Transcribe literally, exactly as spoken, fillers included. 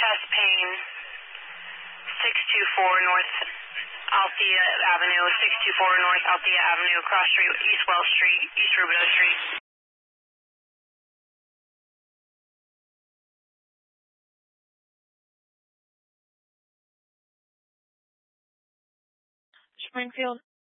chest pain, six two four North Althea Avenue, six two four North Althea Avenue, cross street, East Wells Street, East Rubidoux Street. Springfield.